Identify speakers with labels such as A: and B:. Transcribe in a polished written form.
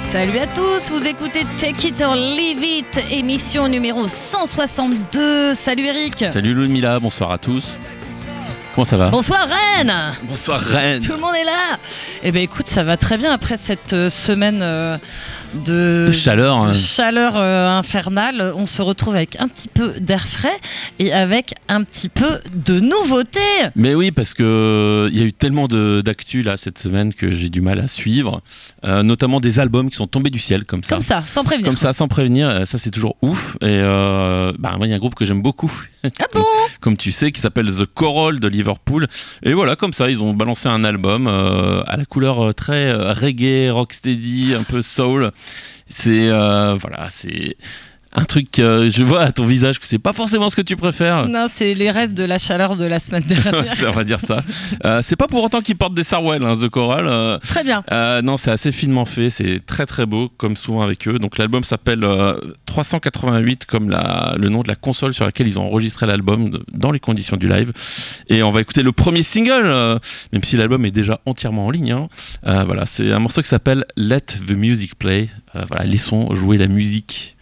A: Salut à tous, vous écoutez Take It or Leave It, émission numéro 162. Salut Eric.
B: Salut Ludmilla, bonsoir à tous. Comment ça va ?
A: Bonsoir Rennes.
B: Bonsoir Rennes.
A: Tout le monde est là. Eh bien écoute, ça va très bien après cette semaine de
B: chaleur,
A: infernale. On se retrouve avec un petit peu d'air frais et avec un petit peu de nouveautés.
B: Mais oui, parce que il y a eu tellement d'actu là cette semaine que j'ai du mal à suivre, notamment des albums qui sont tombés du ciel comme ça.
A: Comme ça, sans prévenir.
B: Comme ça, sans prévenir, ça c'est toujours ouf. Et moi, il y a un groupe que j'aime beaucoup.
A: Ah bon ?
B: Comme tu sais, qui s'appelle The Coral de Liverpool. Et voilà, comme ça, ils ont balancé un album à la couleur très reggae, rocksteady, un peu soul. C'est c'est un truc, je vois à ton visage que c'est pas forcément ce que tu préfères.
A: Non, c'est les restes de la chaleur de la semaine dernière.
B: On va dire ça. C'est pas pour autant qu'ils portent des Sarwell, The Coral.
A: Très bien.
B: Non, c'est assez finement fait, c'est très très beau, comme souvent avec eux. Donc l'album s'appelle 388, comme le nom de la console sur laquelle ils ont enregistré l'album, dans les conditions du live. Et on va écouter le premier single, même si l'album est déjà entièrement en ligne. C'est un morceau qui s'appelle Let the Music Play. Laissons jouer la musique.